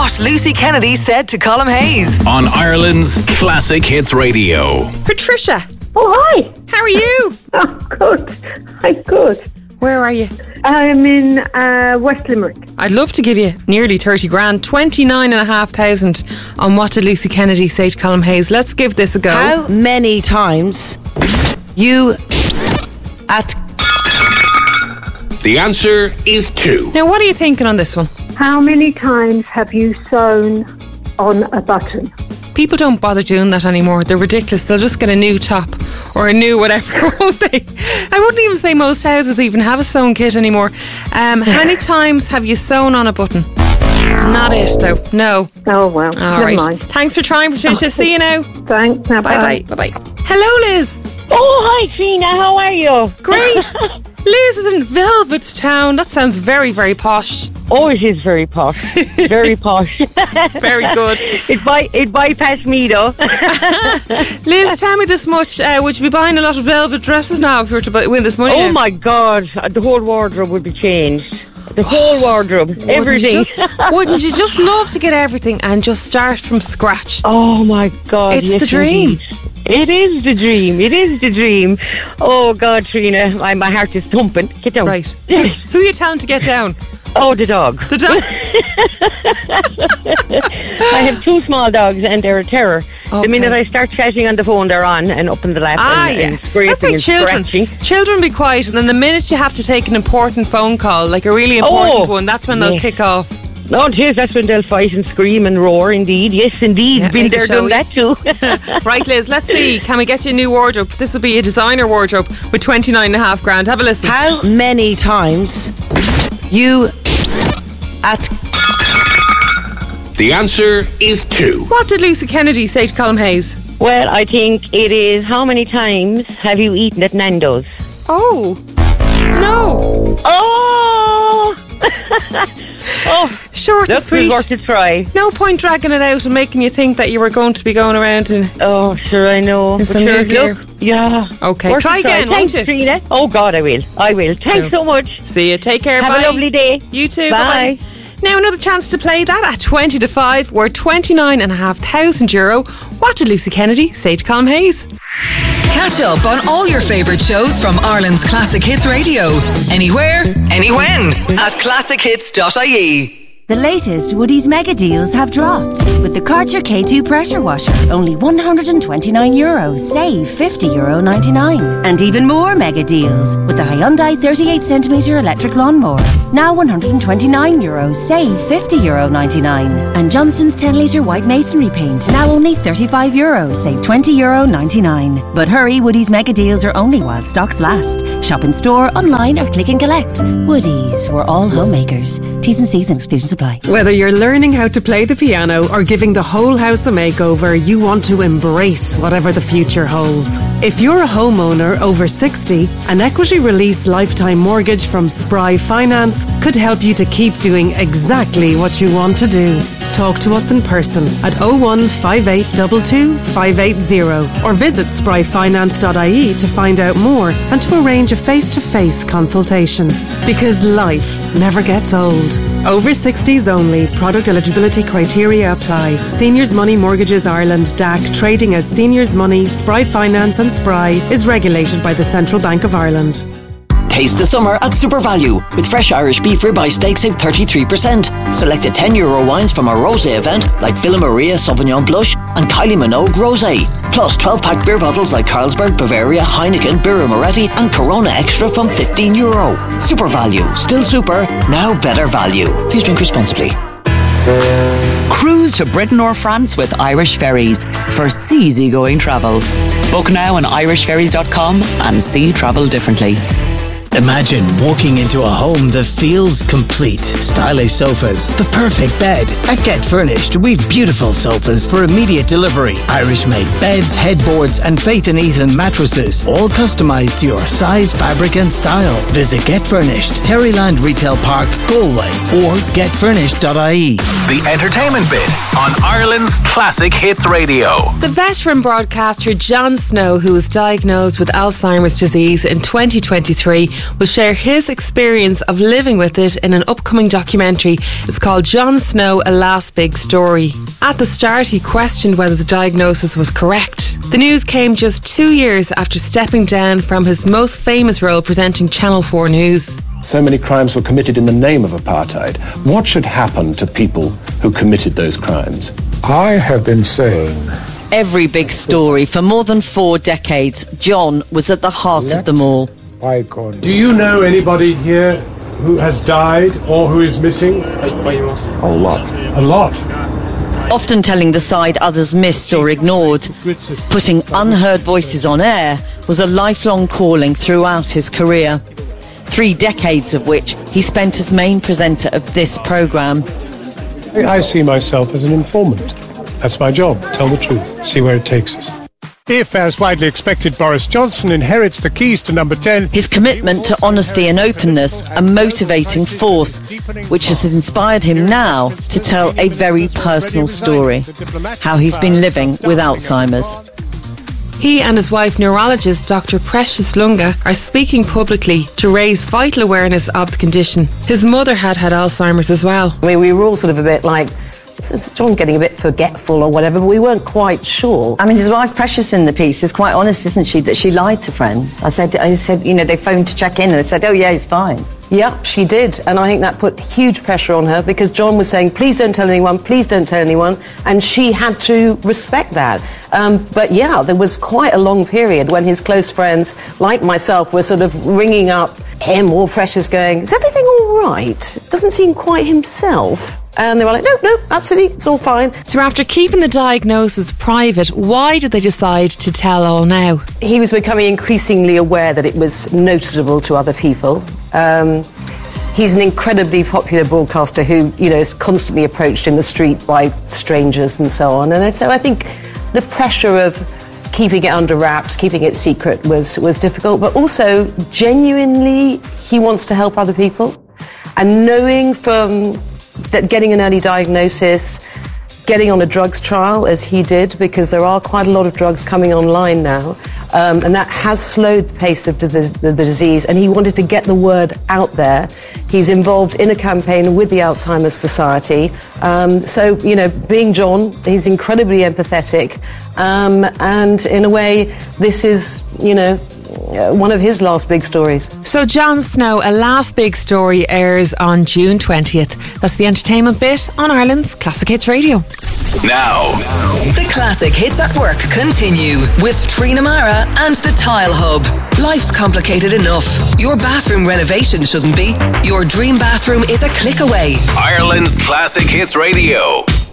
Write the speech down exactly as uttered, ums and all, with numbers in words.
What Lucy Kennedy said to Colm Hayes. On Ireland's Classic Hits Radio. Patricia. Oh, hi. How are you? Oh, good. I'm good. Where are you? I'm in uh, West Limerick. I'd love to give you nearly thirty grand, twenty-nine and a half thousand on What Did Lucy Kennedy Say to Colm Hayes. Let's give this a go. How many times you at... The answer is two. Now, what are you thinking on this one? How many times have you sewn on a button? People don't bother doing that anymore. They're ridiculous. They'll just get a new top or a new whatever, won't they? I wouldn't even say most houses even have a sewn kit anymore. Um, how many times have you sewn on a button? Not it, though. No. Oh, well. All never right. mind. Thanks for trying, Patricia. See you now. Thanks. Now, Bye-bye. Bye-bye. Hello, Liz. Oh, hi, Trina. How are you? Great. Liz is in Velvetstown. That sounds very, very posh. Oh, it is very posh. Very posh. Very good. It, by, it bypassed me, though. Liz, tell me this much. Uh, would you be buying a lot of velvet dresses now if you were to buy, win this money? Oh, now? my God. The whole wardrobe would be changed. The whole wardrobe. Wouldn't Everything. You just, wouldn't you just love to get everything and just start from scratch? Oh, my God. It's yes, the dream. Indeed. It is the dream. It is the dream. Oh, God, Trina. My, my heart is thumping. Get down. Right. Who are you telling to get down? Oh, the dog. The dog. I have two small dogs and they're a terror. Okay. The minute I start chatting on the phone, they're on and up in the lap Ah, and, yeah. and scraping That's like and children. scratching. Children be quiet, and then the minute you have to take an important phone call, like a really important Oh, one, that's when they'll yes. kick off. No, it is. That's when they'll fight and scream and roar, indeed. Yes, indeed. Yeah, Been make a there, show. done that too. Right, Liz, let's see. Can we get you a new wardrobe? This will be a designer wardrobe with twenty-nine and a half grand. Have a listen. How many times you at... The answer is two. What did Lucy Kennedy say to Colm Hayes? Well, I think it is, how many times have you eaten at Nando's? Oh. No. Oh! Oh, Short and that's sweet. worth a try. No point dragging it out and making you think that you were going to be going around and... Oh, sure, I know. It's But a sure, new gear. look, yeah. Okay, Worth try a again, won't Thanks, you? Trina. Oh, God, I will. I will. Thanks Cool. so much. See you. Take care. Have Bye. a lovely day. You too. Bye. Bye-bye. Now another chance to play that at twenty to five. We're twenty-nine and a half thousand euro. What did Lucy Kennedy say to Colm Hayes? Catch up on all your favourite shows from Ireland's Classic Hits Radio. Anywhere, anywhen at classic hits dot I E. The latest Woodies mega deals have dropped. With the Karcher K two pressure washer, only one hundred twenty-nine euros, save fifty euro ninety-nine. And even more mega deals with the Hyundai thirty-eight centimetre electric lawnmower, now one hundred twenty-nine euros, save fifty euro ninety-nine. And Johnston's ten litre white masonry paint, now only thirty-five euros, save twenty euro ninety-nine. But hurry, Woodies mega deals are only while stocks last. Shop in store, online or click and collect. Woodies, we're all homemakers. T's and C's and exclusions apply. Whether you're learning how to play the piano or giving the whole house a makeover, you want to embrace whatever the future holds. If you're a homeowner over sixty, an equity release lifetime mortgage from Spry Finance could help you to keep doing exactly what you want to do. Talk to us in person at oh one five eight two two five eight zero or visit spry finance dot I E to find out more and to arrange a face-to-face consultation. Because life never gets old. Over sixties only. Product eligibility criteria apply. Seniors Money Mortgages Ireland D A C, trading as Seniors Money, Spry Finance and Spry, is regulated by the Central Bank of Ireland. Taste the summer at Super Value with fresh Irish beef ribeye steak save thirty-three percent. Selected ten euro wines from our rosé event like Villa Maria Sauvignon Blush and Kylie Minogue Rosé. Plus twelve pack beer bottles like Carlsberg, Bavaria, Heineken, Birra Moretti and Corona Extra from fifteen euro. Super Value. Still super, now better value. Please drink responsibly. Cruise to Britain or France with Irish Ferries for easy-going travel. Book now on irish ferries dot com and see travel differently. Imagine walking into a home that feels complete. Stylish sofas, the perfect bed. At Get Furnished, we've beautiful sofas for immediate delivery. Irish-made beds, headboards, and Faith and Ethan mattresses, all customized to your size, fabric, and style. Visit Get Furnished, Terryland Retail Park, Galway, or get furnished dot I E. The entertainment bit on Ireland's Classic Hits Radio. The veteran broadcaster Jon Snow, who was diagnosed with Alzheimer's disease in twenty twenty-three, will share his experience of living with it in an upcoming documentary. It's called Jon Snow, A Last Big Story. At the start, he questioned whether the diagnosis was correct. The news came just two years after stepping down from his most famous role presenting Channel four News. So many crimes were committed in the name of apartheid. What should happen to people who committed those crimes? I have been saying... Every big story for more than four decades, Jon was at the heart of them all. Do you know anybody here who has died or who is missing? A lot. A lot. Often telling the side others missed or ignored, putting unheard voices on air was a lifelong calling throughout his career. Three decades of which he spent as main presenter of this programme. I see myself as an informant. That's my job, tell the truth, see where it takes us. If, as widely expected, Boris Johnson inherits the keys to number ten... His commitment to honesty and openness, a motivating force, which has inspired him now to tell a very personal story, how he's been living with Alzheimer's. He and his wife, neurologist Doctor Precious Lunga, are speaking publicly to raise vital awareness of the condition. His mother had had Alzheimer's as well. I mean, we were all sort of a bit like, is Jon getting a bit forgetful or whatever, but we weren't quite sure. I mean, his wife, Precious, in the piece is quite honest, isn't she, that she lied to friends. I said, I said, you know, they phoned to check in and they said, oh yeah, he's fine. Yeah, she did, and I think that put huge pressure on her because Jon was saying, please don't tell anyone, please don't tell anyone, and she had to respect that. Um, but yeah, there was quite a long period when his close friends, like myself, were sort of ringing up him or Precious going, is everything all right? Doesn't seem quite himself. And they were like, no, no, absolutely, it's all fine. So after keeping the diagnosis private, why did they decide to tell all now? He was becoming increasingly aware that it was noticeable to other people. Um, he's an incredibly popular broadcaster who, you know, is constantly approached in the street by strangers and so on. And so I think the pressure of keeping it under wraps, keeping it secret was, was difficult, but also genuinely he wants to help other people. And knowing from that getting an early diagnosis, getting on a drugs trial as he did, because there are quite a lot of drugs coming online now, um, and that has slowed the pace of the, the, the disease, and he wanted to get the word out there. He's involved in a campaign with the Alzheimer's Society. Um, so, you know, being Jon, he's incredibly empathetic, um, and in a way, this is, you know, Uh, one of his last big stories. So Jon Snow, A Last Big Story airs on June twentieth. That's the entertainment bit on Ireland's Classic Hits Radio. Now, the Classic Hits at Work continue with Trina Mara and the Tile Hub. Life's complicated enough. Your bathroom renovation shouldn't be. Your dream bathroom is a click away. Ireland's Classic Hits Radio.